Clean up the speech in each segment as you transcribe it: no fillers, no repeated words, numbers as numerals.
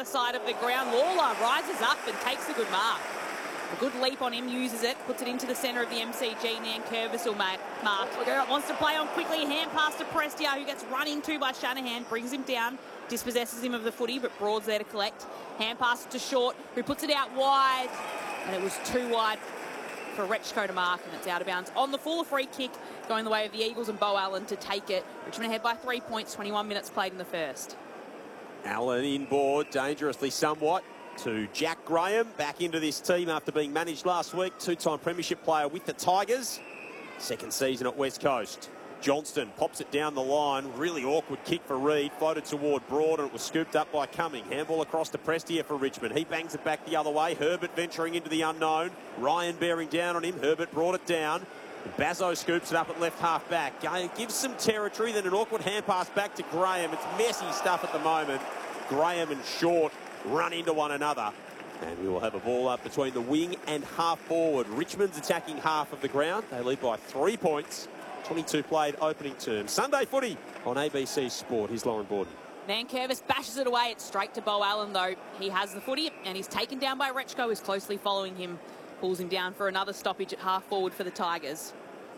other side of the ground. Lawler rises up and takes a good mark. A good leap on him, uses it, puts it into the centre of the MCG. Nankervis will mark. Look out, wants to play on quickly. Hand pass to Prestia, who gets run into by Shanahan, brings him down, dispossesses him of the footy, but Broad's there to collect. Hand pass to Short, who puts it out wide, and it was too wide for Rechko to mark, and it's out of bounds. On the full, a free kick going the way of the Eagles and Beau Allen to take it. Richmond ahead by 3 points, 21 minutes played in the first. Allen inboard, dangerously somewhat, to Jack Graham, back into this team after being managed last week. Two-time premiership player with the Tigers. Second season at West Coast. Johnston pops it down the line. Really awkward kick for Reid. Floated toward Broad and it was scooped up by Cumming. Handball across to Prestia for Richmond. He bangs it back the other way. Herbert venturing into the unknown. Ryan bearing down on him. Herbert brought it down. Bazzo scoops it up at left half back. Gives some territory, then an awkward hand pass back to Graham. It's messy stuff at the moment. Graham and Short run into one another. And we will have a ball up between the wing and half forward. Richmond's attacking half of the ground. They lead by 3 points. 22 played opening term. Sunday footy on ABC Sport. Here's Lauren Borden. Nankervis bashes it away. It's straight to Beau Allen, though. He has the footy, and he's taken down by Rechko, who's closely following him. Pulls him down for another stoppage at half forward for the Tigers.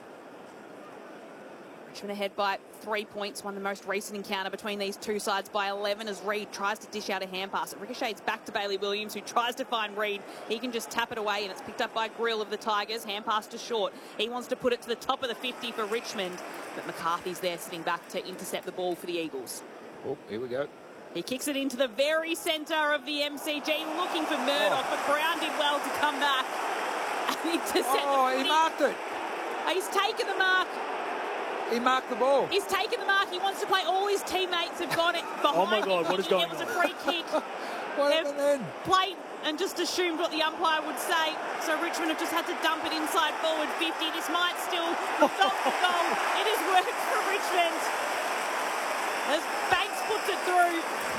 Richmond ahead by 3 points. Won the most recent encounter between these two sides by 11 as Reid tries to dish out a hand pass. It ricochets back to Bailey Williams, who tries to find Reid. He can just tap it away, and it's picked up by Grill of the Tigers. Hand pass to Short. He wants to put it to the top of the 50 for Richmond, but McCarthy's there sitting back to intercept the ball for the Eagles. Oh, here we go. He kicks it into the very centre of the MCG, looking for Murdoch, but Brown did well to come back and intercept the footy. He marked it. He's taken the mark. He marked the ball. He's taken the mark. He wants to play. All his teammates have got it behind Oh my God, him. what is going on? It was a free kick. What They've happened then? played and just assumed what the umpire would say. So Richmond have just had to dump it inside forward 50. This might still result in a goal. It has worked for Richmond. As Banks puts it through.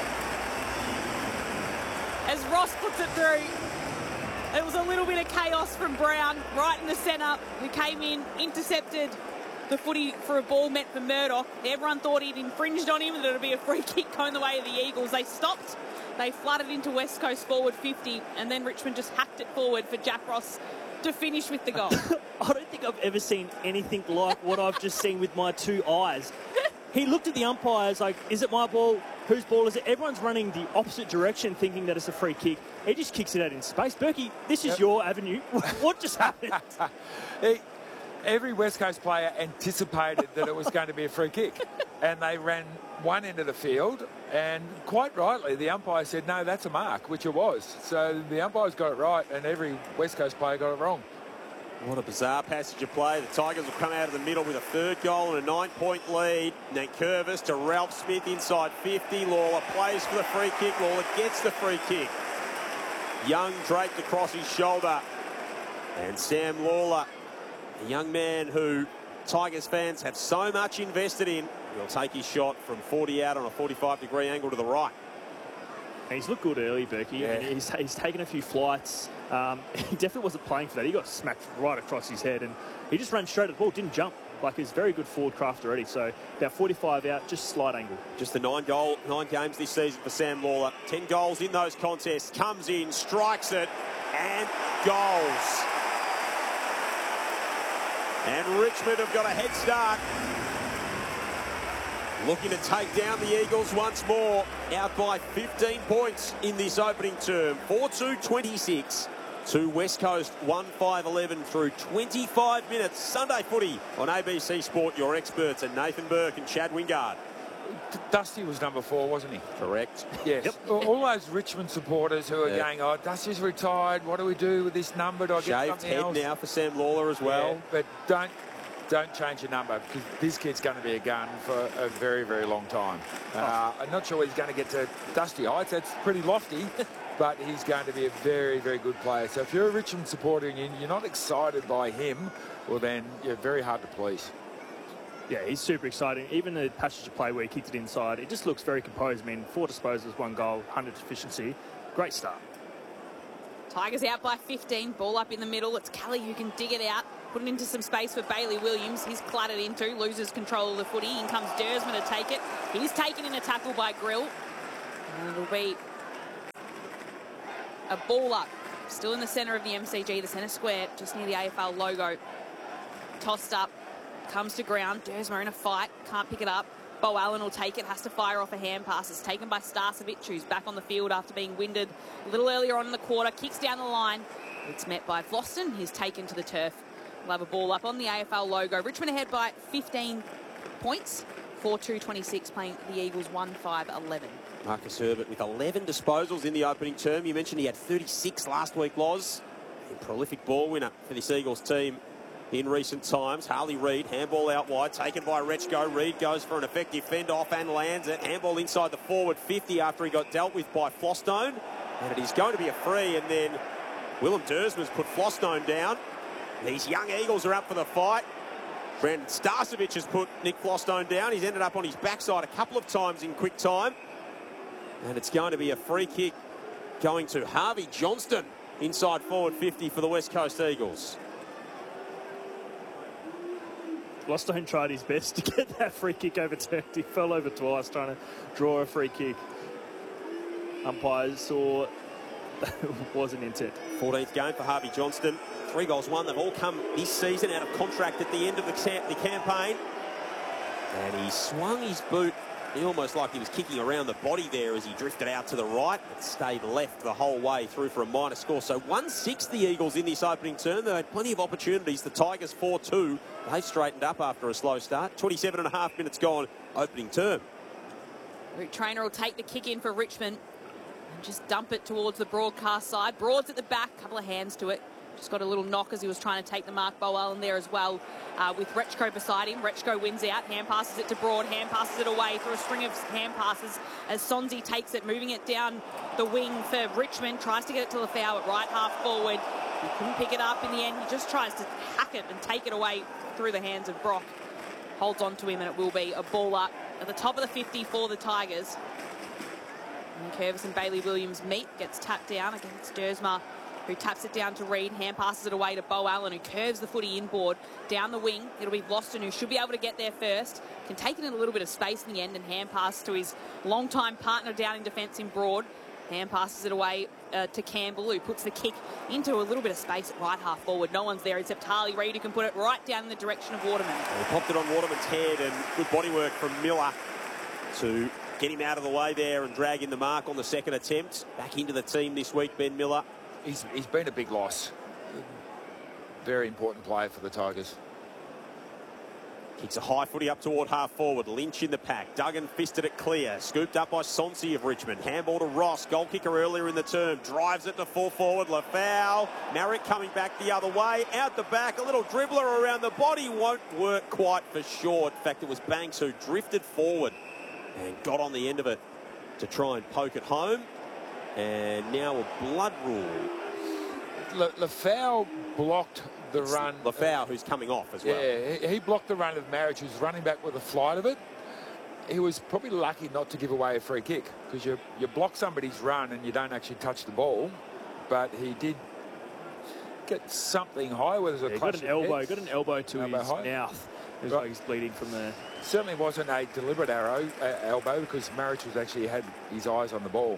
As Ross puts it through. It was a little bit of chaos from Brown, right in the centre, who came in, intercepted the footy for a ball meant for Murdoch. Everyone thought he'd infringed on him and that it would be a free kick going the way of the Eagles. They stopped. They flooded into West Coast forward 50, and then Richmond just hacked it forward for Jack Ross to finish with the goal. I don't think I've ever seen anything like what I've just seen with my two eyes. He looked at the umpires like, is it my ball? Whose ball is it? Everyone's running the opposite direction thinking that it's a free kick. He just kicks it out in space. Berkey, this is your avenue. What just happened? Every West Coast player anticipated that it was going to be a free kick, and they ran one end of the field, and quite rightly the umpire said no, that's a mark, which it was. So the umpires got it right and every West Coast player got it wrong. What a bizarre passage of play. The Tigers will come out of the middle with a third goal and a 9-point lead. Nankervis to Ralph Smith inside 50. Lawler plays for the free kick. Lawler gets the free kick. Young draped across his shoulder, and Sam Lawler, a young man who Tigers fans have so much invested in, will take his shot from 40 out on a 45-degree angle to the right. He's looked good early, Berkey. Yeah. He's taken a few flights. He definitely wasn't playing for that. He got smacked right across his head, and he just ran straight at the ball, didn't jump. Like, he's very good forward craft already. So about 45 out, just slight angle. Just the 9 games this season for Sam Lawler. 10 goals in those contests. Comes in, strikes it, and goals. And Richmond have got a head start. Looking to take down the Eagles once more. Out by 15 points in this opening term. 4-2-26 to West Coast 1-5-11 through 25 minutes. Sunday footy on ABC Sport. Your experts are Nathan Burke and Chad Wingard. Dusty was number 4, wasn't he? Correct. Yes. Yep. All those Richmond supporters who are going, oh, Dusty's retired. What do we do with this number? Do I get Shaved something head else? now for Sam Lawler as well. Yeah, but don't change your number, because this kid's going to be a gun for a very, very long time. I'm not sure he's going to get to Dusty heights. That's pretty lofty, but he's going to be a very, very good player. So if you're a Richmond supporter and you're not excited by him, well, then you're very hard to please. Yeah, he's super exciting. Even the passage of play where he kicked it inside, it just looks very composed. I mean, 4 disposals, 1 goal, 100 efficiency. Great start. Tigers out by 15. Ball up in the middle. It's Kelly who can dig it out. Put it into some space for Bailey Williams. He's cluttered into, loses control of the footy. In comes Dersman to take it. He's taken in a tackle by Grill. And it'll be A ball up. Still in the centre of the MCG, the centre square, just near the AFL logo. Tossed up. Comes to ground. Dersma in a fight. Can't pick it up. Bo Allen will take it. Has to fire off a hand pass. It's taken by Starcevic, who's back on the field after being winded a little earlier on in the quarter. Kicks down the line. It's met by Floston. He's taken to the turf. We'll have a ball up on the AFL logo. Richmond ahead by 15 points. 4-2-26 playing the Eagles 1-5-11. Marcus Herbert with 11 disposals in the opening term. You mentioned he had 36 last week, Loz. A prolific ball winner for this Eagles team in recent times. Harley Reid, handball out wide, taken by Rechko. Reid goes for an effective fend off and lands it. Handball inside the forward 50 after he got dealt with by Flostone. And it is going to be a free, and then Willem Dersma's put Flostone down. These young Eagles are up for the fight. Brandon Starcevic has put Nick Flostone down. He's ended up on his backside a couple of times in quick time. And it's going to be a free kick going to Harvey Johnston inside forward 50 for the West Coast Eagles. Flostone tried his best to get that free kick overturned. He fell over twice trying to draw a free kick. Umpires saw that wasn't intent. 14th game for Harvey Johnston. 3 goals won. They've all come this season out of contract at the end of the campaign. And he swung his boot. He almost like he was kicking around the body there as he drifted out to the right, but stayed left the whole way through for a minor score. So 1-6 the Eagles in this opening term. They had plenty of opportunities. The Tigers 4-2. They've straightened up after a slow start. 27.5 minutes gone opening term. Rick Traynor will take the kick in for Richmond and just dump it towards the broadcast side. Broad's at the back, a couple of hands to it. Just got a little knock as he was trying to take the mark. Bo Allen there as well with Rechko beside him. Rechko wins out, hand passes it to Broad, hand passes it away through a string of hand passes as Sonzi takes it, moving it down the wing for Richmond. Tries to get it to Lafau at right half forward. He couldn't pick it up in the end. He just tries to hack it and take it away through the hands of Brock. Holds on to him, and it will be a ball up at the top of the 50 for the Tigers. And Curvis and Bailey Williams meet, gets tapped down against Dersma, who taps it down to Reid, hand passes it away to Bo Allen, who curves the footy inboard down the wing. It'll be Vlauston, who should be able to get there first. Can take it in a little bit of space in the end and hand pass to his long-time partner down in defence in Broad. Hand passes it away to Campbell, who puts the kick into a little bit of space at right half forward. No one's there except Harley Reid, who can put it right down in the direction of Waterman. He popped it on Waterman's head, and good bodywork from Miller to get him out of the way there and drag in the mark on the second attempt. Back into the team this week, Ben Miller. He's been a big loss. Very important player for the Tigers. Kicks a high footy up toward half forward. Lynch in the pack. Duggan fisted it clear. Scooped up by Sonsi of Richmond. Handball to Ross. Goal kicker earlier in the term. Drives it to full forward. Lafau. Marrick coming back the other way. Out the back. A little dribbler around the body. Won't work quite for short. In fact, it was Banks who drifted forward and got on the end of it to try and poke it home. And now a blood rule. Lafau blocked the run. Lafau, who's coming off as well. Yeah, he blocked the run of Marriage, who's running back with the flight of it. He was probably lucky not to give away a free kick, because you block somebody's run and you don't actually touch the ball. But he did get something high. Whether it was a got an elbow to his mouth. It was right. like he's bleeding from there. Certainly wasn't a deliberate elbow, because Marriage was actually had his eyes on the ball.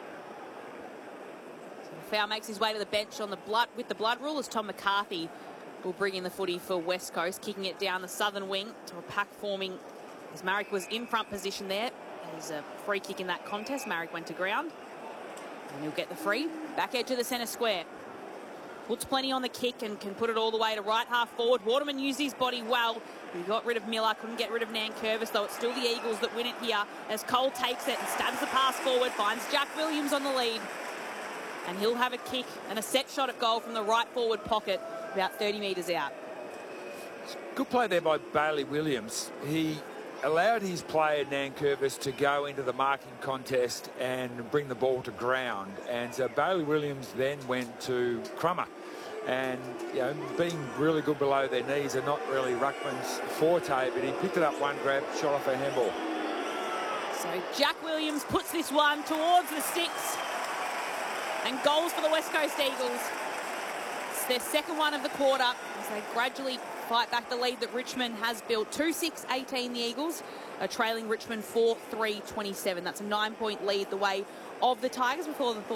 Foul makes his way to the bench on the with the blood rule as Tom McCarthy will bring in the footy for West Coast, kicking it down the southern wing to a pack forming as Marrick was in front position there. There's a free kick in that contest. Marrick went to ground and he'll get the free. Back edge of the centre square. Puts plenty on the kick and can put it all the way to right half forward. Waterman used his body well. He got rid of Miller, couldn't get rid of Nankervis, though it's still the Eagles that win it here as Cole takes it and stabs the pass forward, finds Jack Williams on the lead. And he'll have a kick and a set shot at goal from the right forward pocket, about 30 metres out. Good play there by Bailey Williams. He allowed his player Nankervis to go into the marking contest and bring the ball to ground. And so Bailey Williams then went to Crummer. And, you know, being really good below their knees are not really Ruckman's forte, but he picked it up one grab, shot off a handball. So Jack Williams puts this one towards the sticks. And goals for the West Coast Eagles. It's their second one of the quarter as they gradually fight back the lead that Richmond has built. 2-6-18 the Eagles are trailing Richmond 4-3-27. That's a 9-point lead the way of the Tigers before the